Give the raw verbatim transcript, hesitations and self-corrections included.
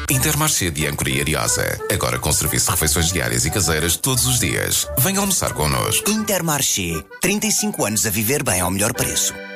Intermarché de Âncora e Ariosa. Agora com serviço de refeições diárias e caseiras todos os dias. Venha almoçar connosco. Intermarché. trinta e cinco anos a viver bem ao melhor preço.